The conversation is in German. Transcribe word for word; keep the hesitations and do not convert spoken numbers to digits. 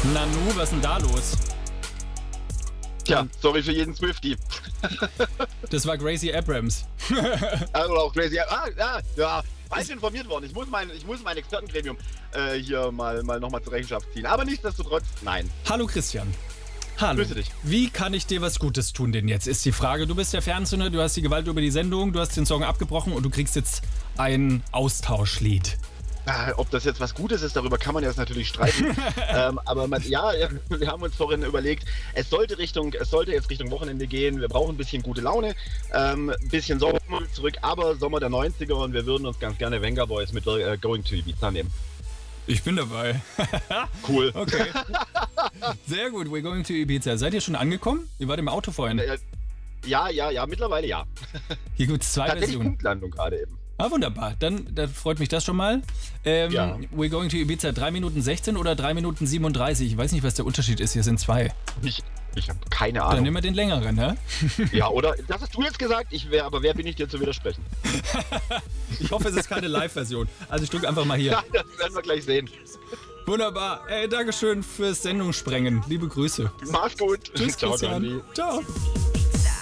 Nanu, was ist denn da los? Tja, sorry für jeden Swiftie. Das war Gracie Abrams. Also auch crazy. Ah, ja, ja, falsch informiert worden. Ich muss mein, ich muss mein Expertengremium äh, hier mal, mal nochmal zur Rechenschaft ziehen. Aber nichtsdestotrotz, nein. Hallo Christian. Hallo. Grüße dich. Wie kann ich dir was Gutes tun denn jetzt, ist die Frage. Du bist der Fernzünder, du hast die Gewalt über die Sendung, du hast den Song abgebrochen und du kriegst jetzt ein Austauschlied. Ah, ob das jetzt was Gutes ist, darüber kann man jetzt natürlich streiten. ähm, aber man, ja, wir haben uns vorhin überlegt, es sollte Richtung, es sollte jetzt Richtung Wochenende gehen. Wir brauchen ein bisschen gute Laune, ähm, ein bisschen Sommer zurück, aber Sommer der neunziger und wir würden uns ganz gerne Venga Boys mit äh, Going to Ibiza nehmen. Ich bin dabei. Cool. Okay. Sehr gut, we're going to Ibiza. Seid ihr schon angekommen? Ihr wart im Auto vorhin. Äh, ja, ja, ja, mittlerweile ja. Hier gibt es zwei Tatsächlich Versionen. Punktlandung gerade eben. Ah, wunderbar. Dann, dann freut mich das schon mal. Ähm, Ja. We're going to Ibiza drei Minuten sechzehn oder drei Minuten siebenunddreißig? Ich weiß nicht, was der Unterschied ist. Hier sind zwei. Ich, ich habe keine Dann Ahnung. nehmen wir den längeren, ne? Ja, oder? Das hast du jetzt gesagt, ich wär, aber wer bin ich dir zu widersprechen? Ich hoffe, es ist keine Live-Version. Also ich drücke einfach mal hier. Ja, das werden wir gleich sehen. Wunderbar. Ey, Dankeschön fürs Sendungssprengen. Liebe Grüße. Mach's gut. Tschüss, Ciao, Christian. Gandhi. Ciao.